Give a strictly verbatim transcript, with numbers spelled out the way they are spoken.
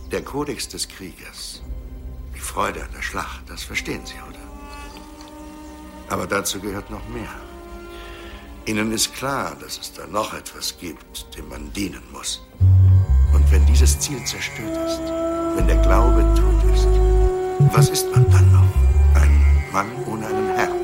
Der Kodex des Kriegers. Die Freude an der Schlacht, das verstehen Sie, oder? Aber dazu gehört noch mehr. Ihnen ist klar, dass es da noch etwas gibt, dem man dienen muss. Und wenn dieses Ziel zerstört ist, wenn der Glaube tot ist, was ist man dann noch? Ein Mann ohne einen Herrn.